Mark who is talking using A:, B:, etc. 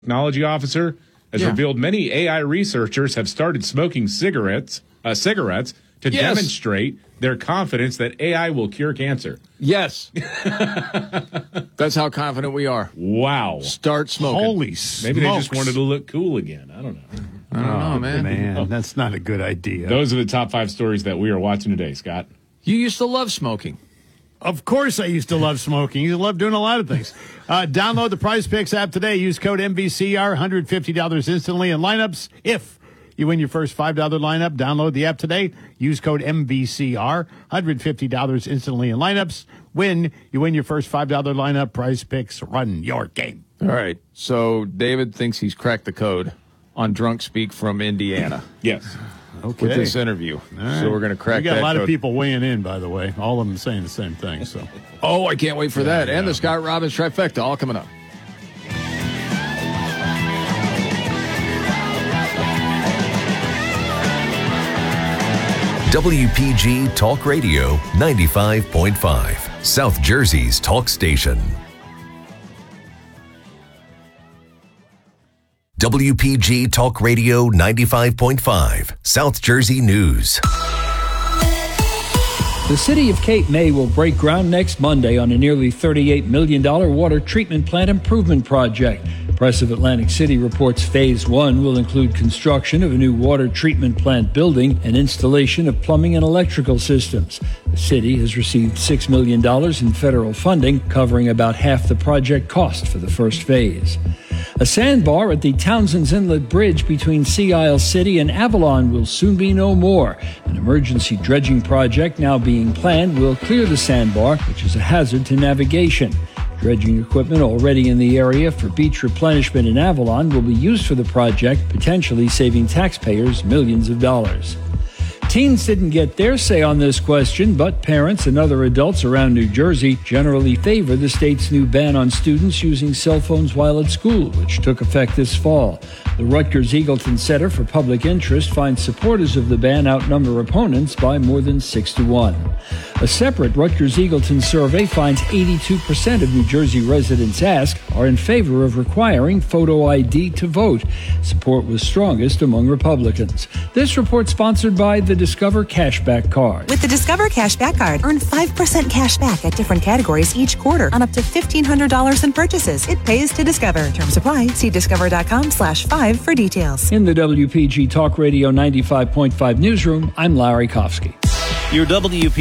A: Technology officer has revealed many AI researchers have started smoking cigarettes to demonstrate their confidence that AI will cure cancer.
B: Yes. That's how confident we are.
A: Wow.
B: Start smoking.
C: Holy smokes.
A: Maybe they just wanted to look cool again. I don't know.
B: I don't know, man.
C: Man, that's not a good idea.
A: Those are the top 5 stories that we are watching today, Scott.
B: You used to love smoking.
C: Of course I used to love smoking. I used to love doing a lot of things. Download the Prize Picks app today. Use code MVCR, $150 instantly in lineups. If you win your first $5 lineup, download the app today. Use code MVCR, $150 instantly in lineups. You win your first $5 lineup. Prize Picks, run your game.
B: All right. So David thinks he's cracked the code on drunk speak from Indiana.
A: Yes.
C: Okay.
B: With this interview.
C: Right.
B: So we're going to crack that code.
C: We got a lot of people weighing in, by the way. All of them saying the same thing. So.
B: Oh, I can't wait for that. And the Scott Robbins trifecta all coming up.
D: WPG Talk Radio 95.5, South Jersey's talk station. WPG Talk Radio 95.5, South Jersey News.
E: The city of Cape May will break ground next Monday on a nearly $38 million water treatment plant improvement project. Press of Atlantic City reports Phase 1 will include construction of a new water treatment plant building and installation of plumbing and electrical systems. The city has received $6 million in federal funding, covering about half the project cost for the first phase. A sandbar at the Townsend's Inlet Bridge between Sea Isle City and Avalon will soon be no more. An emergency dredging project now being planned will clear the sandbar, which is a hazard to navigation. Dredging equipment already in the area for beach replenishment in Avalon will be used for the project, potentially saving taxpayers millions of dollars. Teens didn't get their say on this question, but parents and other adults around New Jersey generally favor the state's new ban on students using cell phones while at school, which took effect this fall. The Rutgers-Eagleton Center for Public Interest finds supporters of the ban outnumber opponents by more than 6-1. A separate Rutgers-Eagleton survey finds 82% of New Jersey residents asked are in favor of requiring photo ID to vote. Support was strongest among Republicans. This report sponsored by the Discover Cashback Card.
F: With the Discover Cashback Card, earn 5% cash back at different categories each quarter on up to $1,500 in purchases. It pays to Discover. Terms apply. See discover.com/5 for details.
E: In the WPG Talk Radio 95.5 newsroom, I'm Larry Kofsky.
G: Your WP